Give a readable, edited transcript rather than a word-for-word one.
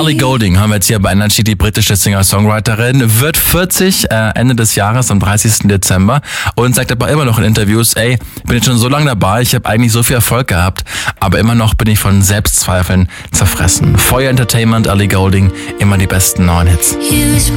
Ellie Goulding haben wir jetzt hier bei Energy, die britische Singer-Songwriterin, wird 40 Ende des Jahres am 30. Dezember und sagt aber immer noch in Interviews, ey, bin jetzt schon so lange dabei, ich habe eigentlich so viel Erfolg gehabt, aber immer noch bin ich von Selbstzweifeln zerfressen. Feuer Entertainment, Ellie Goulding, immer die besten neuen Hits.